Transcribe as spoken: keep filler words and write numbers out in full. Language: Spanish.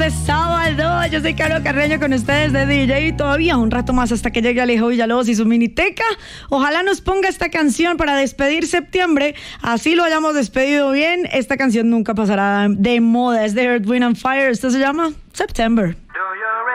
de sábado. Yo soy Caro Carreño con ustedes de D J y todavía un rato más hasta que llegue Alejo Villalobos y su miniteca. Ojalá nos ponga esta canción para despedir septiembre. Así lo hayamos despedido bien. Esta canción nunca pasará de moda. Es de Earth, Wind and Fire. Esto se llama September.